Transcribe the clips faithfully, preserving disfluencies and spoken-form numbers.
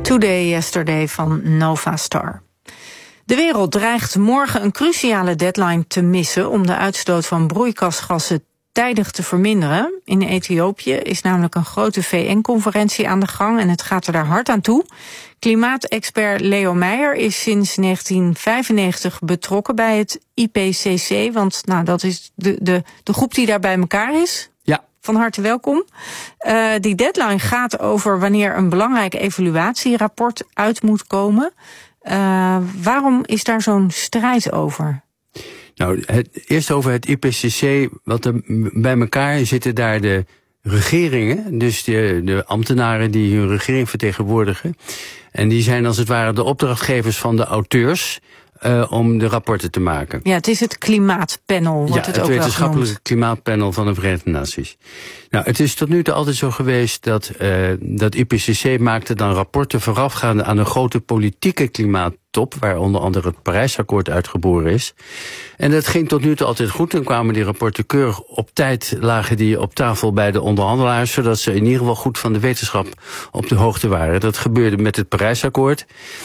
Today Yesterday van Nova Star. De wereld dreigt morgen een cruciale deadline te missen om de uitstoot van broeikasgassen tijdig te verminderen. In Ethiopië is namelijk een grote V N-conferentie aan de gang en het gaat er daar hard aan toe. Klimaatexpert Leo Meijer is sinds negentien vijfennegentig betrokken bij het I P C C, want nou, dat is de, de, de groep die daar bij elkaar is. Ja. Van harte welkom. Uh, die deadline gaat over wanneer een belangrijk evaluatierapport uit moet komen. Uh, waarom is daar zo'n strijd over? Nou, het, eerst over het I P C C. Wat er bij elkaar zitten daar de regeringen, dus de, de ambtenaren die hun regering vertegenwoordigen. En die zijn als het ware de opdrachtgevers van de auteurs Uh, om de rapporten te maken. Ja, het is het klimaatpanel, wordt ja, het, het ook wel wetenschappelijke klimaatpanel van de Verenigde Naties. Nou, het is tot nu toe altijd zo geweest dat uh, dat I P C C maakte dan rapporten voorafgaande aan een grote politieke klimaattop, waar onder andere het Parijsakkoord uitgeboren is. En dat ging tot nu toe altijd goed. Dan kwamen die rapporten keurig op tijd, lagen die op tafel bij de onderhandelaars, zodat ze in ieder geval goed van de wetenschap op de hoogte waren. Dat gebeurde met het Parijsakkoord.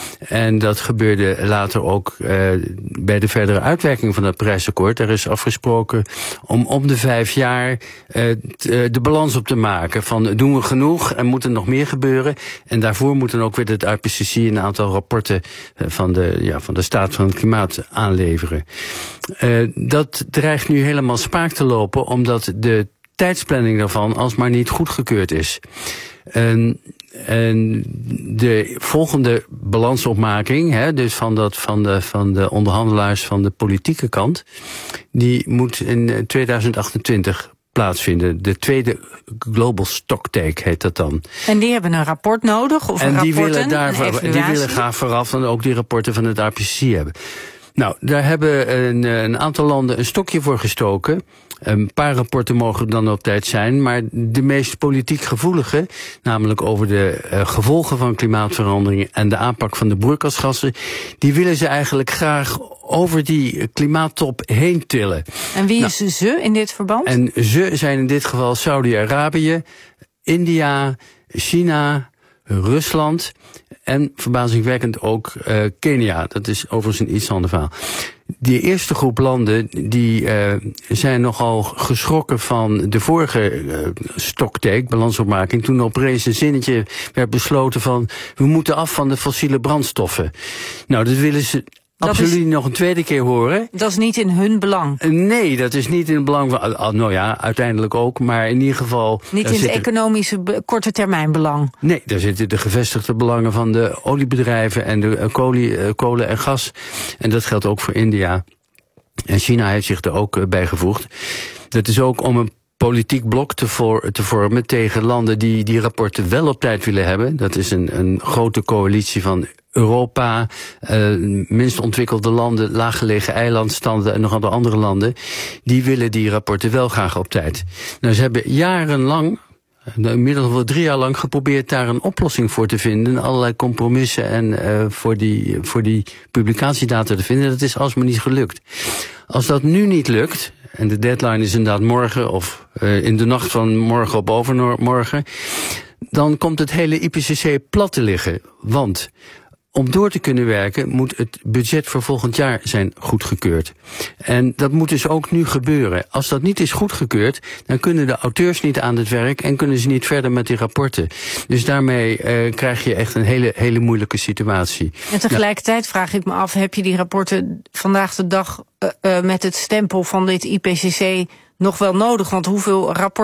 En dat gebeurde later ook uh, bij de verdere uitwerking van het Parijsakkoord. Er is afgesproken om om de vijf jaar uh, t, uh, de balans op te maken van doen we genoeg en moet er nog meer gebeuren. En daarvoor moet dan ook weer het I P C C een aantal rapporten uh, van de, ja, van de staat van het klimaat aanleveren. Uh, dat dreigt nu helemaal spaak te lopen, omdat de tijdsplanning daarvan alsmaar niet goedgekeurd is. En, en de volgende balansopmaking, hè, dus van, dat, van, de, van de onderhandelaars van de politieke kant, die moet in tweeduizend achtentwintig plaatsvinden. De tweede Global Stocktake heet dat dan. En die hebben een rapport nodig? Of en een die rapporten, willen, daar, die willen graag vooraf dan ook die rapporten van het I P C C hebben. Nou, daar hebben een, een aantal landen een stokje voor gestoken. Een paar rapporten mogen dan op tijd zijn, maar de meest politiek gevoelige, namelijk over de uh, gevolgen van klimaatverandering en de aanpak van de broeikasgassen, die willen ze eigenlijk graag over die klimaattop heen tillen. En wie nou, is ze in dit verband? En ze zijn in dit geval Saudi-Arabië, India, China, Rusland en verbazingwekkend ook uh, Kenia. Dat is overigens een iets ander verhaal. Die eerste groep landen die uh, zijn nogal geschrokken van de vorige uh, stocktake, balansopmaking, toen opeens een zinnetje werd besloten van we moeten af van de fossiele brandstoffen. Nou, dat willen ze dat absoluut is, nog een tweede keer horen. Dat is niet in hun belang. Nee, dat is niet in het belang van, uh, nou ja, uiteindelijk ook, maar in ieder geval niet in het economische be- korte termijn belang. Nee, daar zitten de gevestigde belangen van de oliebedrijven en de uh, kolie, uh, kolen en gas. En dat geldt ook voor India. En China heeft zich er ook uh, bij gevoegd. Dat is ook om een politiek blok te, voor, te vormen tegen landen die die rapporten wel op tijd willen hebben. Dat is een, een grote coalitie van Europa, uh, minst ontwikkelde landen, laaggelegen eilandstanden en nog andere andere landen. Die willen die rapporten wel graag op tijd. Nou, ze hebben jarenlang, inmiddels wel drie jaar lang, geprobeerd daar een oplossing voor te vinden. Allerlei compromissen en uh, voor die, voor die publicatiedata te vinden. Dat is alsmaar niet gelukt. Als dat nu niet lukt, en de deadline is inderdaad morgen of uh, in de nacht van morgen op overmorgen, dan komt het hele I P C C plat te liggen. Want om door te kunnen werken moet het budget voor volgend jaar zijn goedgekeurd. En dat moet dus ook nu gebeuren. Als dat niet is goedgekeurd, dan kunnen de auteurs niet aan het werk en kunnen ze niet verder met die rapporten. Dus daarmee uh, krijg je echt een hele, hele moeilijke situatie. En tegelijkertijd nou, vraag ik me af, heb je die rapporten vandaag de dag uh, uh, met het stempel van dit I P C C nog wel nodig? Want hoeveel rapporten